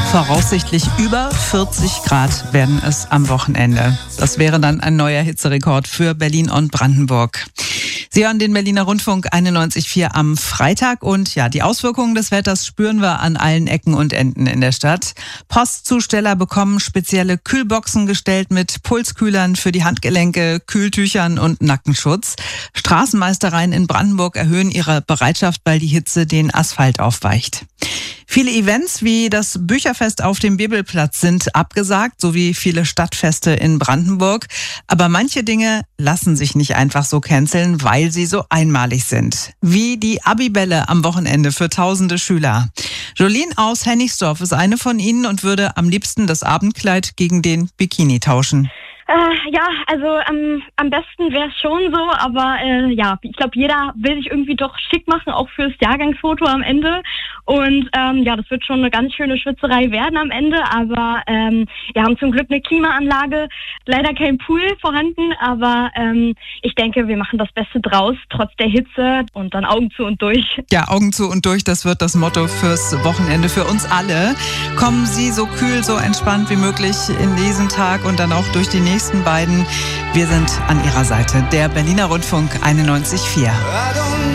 Voraussichtlich über 40 Grad werden es am Wochenende. Das wäre dann ein neuer Hitzerekord für Berlin und Brandenburg. Sie hören den Berliner Rundfunk 91,4 am Freitag und ja, die Auswirkungen des Wetters spüren wir an allen Ecken und Enden in der Stadt. Postzusteller bekommen spezielle Kühlboxen gestellt mit Pulskühlern für die Handgelenke, Kühltüchern und Nackenschutz. Straßenmeistereien in Brandenburg erhöhen ihre Bereitschaft, weil die Hitze den Asphalt aufweicht. Viele Events wie das Bücherfest auf dem Bebelplatz sind abgesagt, sowie viele Stadtfeste in Brandenburg. Aber manche Dinge lassen sich nicht einfach so canceln, weil sie so einmalig sind. Wie die Abibälle am Wochenende für tausende Schüler. Jolene aus Hennigsdorf ist eine von ihnen und würde am liebsten das Abendkleid gegen den Bikini tauschen. Ja, also am besten wäre es schon so, aber ja, ich glaube, jeder will sich irgendwie doch schick machen, auch fürs Jahrgangsfoto am Ende. Und ja, das wird schon eine ganz schöne Schwitzerei werden am Ende, aber wir haben zum Glück eine Klimaanlage, leider kein Pool vorhanden, aber ich denke, wir machen das Beste draus, trotz der Hitze und dann Augen zu und durch. Ja, Augen zu und durch, das wird das Motto fürs Wochenende für uns alle. Kommen Sie so kühl, so entspannt wie möglich in diesen Tag und dann auch durch die nächsten beiden. Wir sind an Ihrer Seite. Der Berliner Rundfunk 91,4.